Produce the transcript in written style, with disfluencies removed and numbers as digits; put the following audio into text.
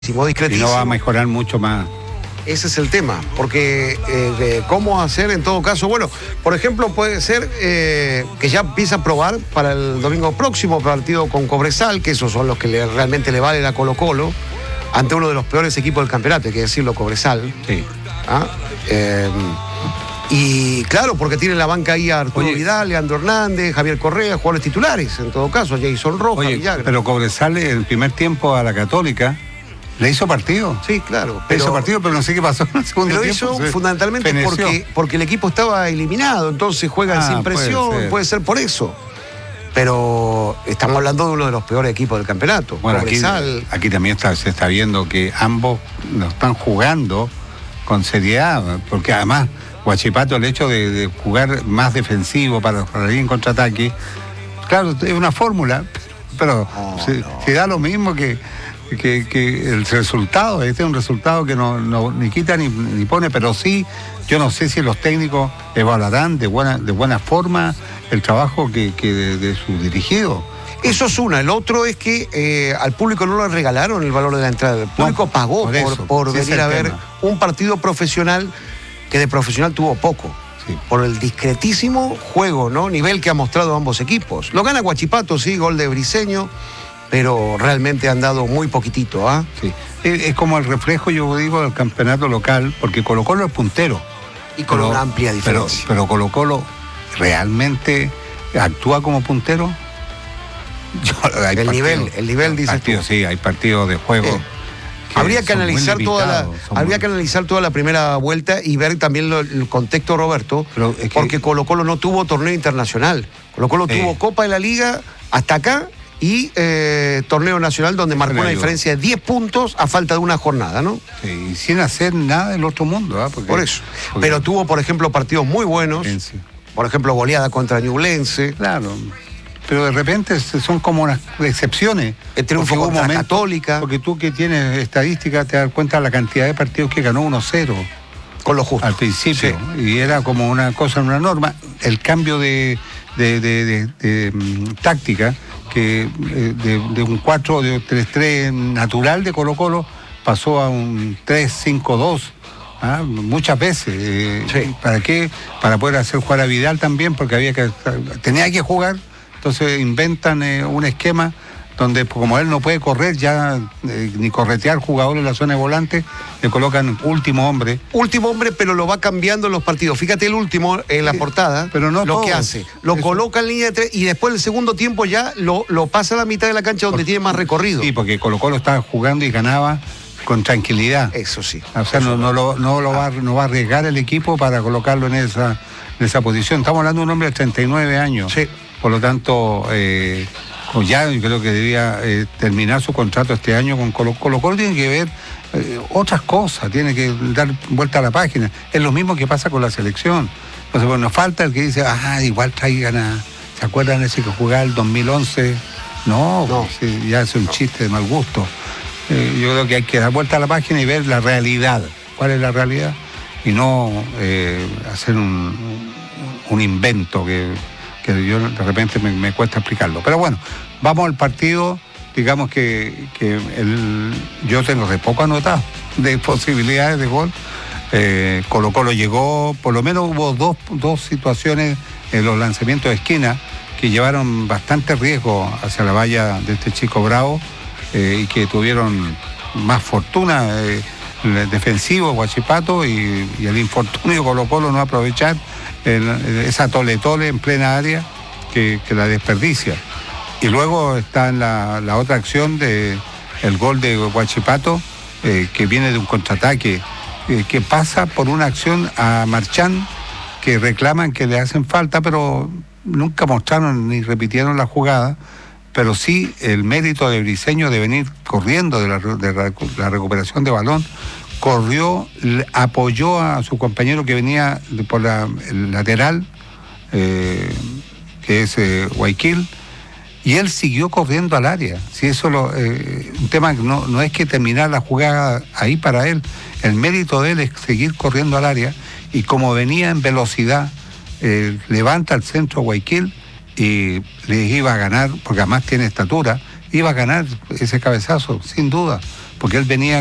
Y no va a mejorar mucho más. Ese es el tema, porque ¿cómo hacer en todo caso? Bueno, por ejemplo, puede ser que ya empiece a probar para el domingo próximo partido con Cobresal, que esos son los que realmente le valen a Colo-Colo, ante uno de los peores equipos del campeonato, hay que decirlo, Cobresal. Sí. Y claro, porque tiene en la banca ahí a Arturo Vidal, Leandro Hernández, Javier Correa, jugadores titulares, en todo caso, Jason Rojas, Villagra. Pero Cobresal en el primer tiempo a la Católica le hizo partido. Sí, claro. Le hizo partido, pero no sé qué pasó en el segundo tiempo. Pero hizo fundamentalmente porque el equipo estaba eliminado, entonces juegan sin presión, puede ser por eso. Pero estamos hablando de uno de los peores equipos del campeonato. Bueno, aquí también se está viendo que ambos lo están jugando con seriedad, porque además Huachipato, el hecho de jugar más defensivo para ir en contraataque, claro, es una fórmula, pero se da lo mismo que el resultado. Este es un resultado que no ni quita ni pone, pero sí, yo no sé si los técnicos evaluarán de buena forma el trabajo de su dirigido. Eso es una. El otro es que al público no le regalaron el valor de la entrada. El público pagó por venir a ver un partido profesional que de profesional tuvo poco. Sí. Por el discretísimo juego, ¿no? Nivel que ha mostrado ambos equipos. Lo gana Huachipato, sí, gol de Briceño, pero realmente han dado muy poquitito, ¿ah? Sí. Es como el reflejo, yo digo, del campeonato local, porque Colo-Colo es puntero. Y con una amplia diferencia. Pero Colo-Colo realmente actúa como puntero. El nivel dice partidos, sí, hay partidos de juego. Habría que analizar toda la primera vuelta y ver también el contexto, Roberto, porque Colo-Colo no tuvo torneo internacional. Colo-Colo tuvo Copa de la Liga hasta acá y torneo nacional donde marcó una diferencia de 10 puntos a falta de una jornada, ¿no? Sí, y sin hacer nada del otro mundo, ¿eh? Por eso. Pero tuvo, por ejemplo, partidos muy buenos. Sí. Por ejemplo, goleada contra Ñublense. Claro. Pero de repente son como unas excepciones. El triunfo contra Católica. Porque tú que tienes estadística te das cuenta de la cantidad de partidos que ganó 1-0. Con lo justo. Al principio. Sí. Y era como una cosa, una norma. El cambio de táctica, que de un 4-3-3 natural de Colo-Colo pasó a un 3-5-2. Muchas veces. ¿Para qué? Para poder hacer jugar a Vidal también, porque tenía que jugar. Entonces inventan un esquema donde, como él no puede correr ya ni corretear jugadores en la zona de volante, le colocan último hombre. Último hombre, pero lo va cambiando en los partidos. Fíjate el último en la portada, pero no lo que hace. Lo coloca en línea de 3 y después el segundo tiempo ya lo pasa a la mitad de la cancha donde tiene más recorrido. Sí, porque Colo-Colo estaba jugando y ganaba con tranquilidad. Eso sí. O sea, no va a arriesgar el equipo para colocarlo en esa posición. Estamos hablando de un hombre de 39 años. Sí. Por lo tanto, ya yo creo que debía terminar su contrato este año con Colo-Colo. Colo tiene que ver otras cosas, tiene que dar vuelta a la página. Es lo mismo que pasa con la selección. Entonces, bueno, nos falta el que dice, igual traigan ¿se acuerdan ese que jugaba el 2011? No. Pues, ya es un chiste de mal gusto. Yo creo que hay que dar vuelta a la página y ver la realidad. ¿Cuál es la realidad? Y no hacer un invento que yo de repente me cuesta explicarlo. Pero bueno, vamos al partido. Digamos que yo tengo de poco anotado de posibilidades de gol. Colo-Colo llegó, por lo menos hubo dos situaciones en los lanzamientos de esquina que llevaron bastante riesgo hacia la valla de este chico Bravo y que tuvieron más fortuna el defensivo Huachipato y el infortunio Colo-Colo no aprovechar esa tole-tole en plena área que la desperdicia. Y luego está en la otra acción el gol de Huachipato que viene de un contraataque que pasa por una acción a Marchán que reclaman que le hacen falta, pero nunca mostraron ni repitieron la jugada, pero sí el mérito de Briceño de venir corriendo de la recuperación de balón. Corrió, apoyó a su compañero que venía por el lateral, que es Guayaquil, y él siguió corriendo al área. Si eso un tema que no es que terminar la jugada ahí para él, el mérito de él es seguir corriendo al área, y como venía en velocidad, levanta el centro Guayaquil y les iba a ganar, porque además tiene estatura, iba a ganar ese cabezazo, sin duda. porque él venía